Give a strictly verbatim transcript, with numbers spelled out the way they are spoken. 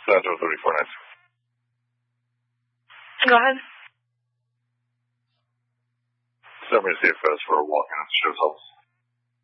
Central thirty-four nine. Go ahead. Send me a C F S for a walk-in at the show's house.